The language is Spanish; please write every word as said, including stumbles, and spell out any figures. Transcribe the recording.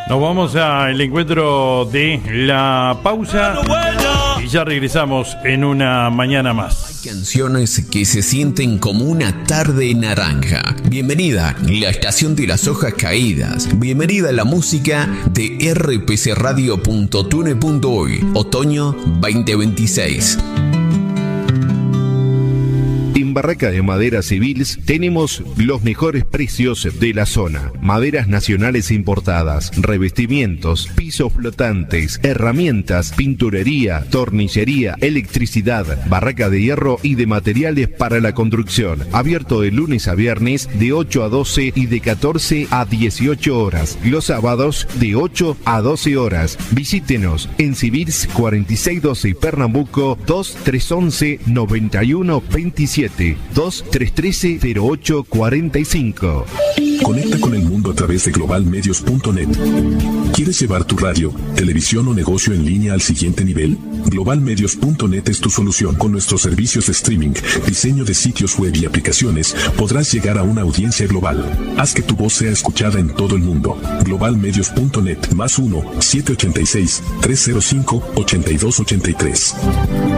Nos vamos al encuentro de la pausa y ya regresamos en una mañana más. Hay canciones que se sienten como una tarde naranja. Bienvenida, la estación de las hojas caídas. Bienvenida a la música de r p c radio punto tune punto uy, otoño veinte veintiséis. En Barraca de Madera Civils tenemos los mejores precios de la zona. Maderas nacionales importadas, revestimientos, pisos flotantes, herramientas, pinturería, tornillería, electricidad, barraca de hierro y de materiales para la construcción. Abierto de lunes a viernes de ocho a doce y de catorce a dieciocho horas. Los sábados de ocho a doce horas. Visítenos en Civils cuarenta y seis doce Pernambuco dos tres once noventa y uno veintisiete. dos tres uno tres cero ocho cuatro cinco. Conecta con el mundo a través de global medios punto net. ¿Quieres llevar tu radio, televisión o negocio en línea al siguiente nivel? global medios punto net es tu solución. Con nuestros servicios de streaming, diseño de sitios web y aplicaciones, podrás llegar a una audiencia global. Haz que tu voz sea escuchada en todo el mundo. global medios punto net más uno siete ocho seis tres cero cinco ocho dos ocho tres.